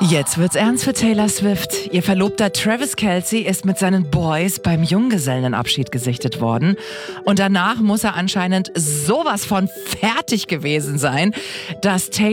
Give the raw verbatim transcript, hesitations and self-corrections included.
Jetzt wird's ernst für Taylor Swift. Ihr Verlobter Travis Kelce ist mit seinen Boys beim Junggesellenabschied gesichtet worden. Und danach muss er anscheinend sowas von fertig gewesen sein, dass Taylor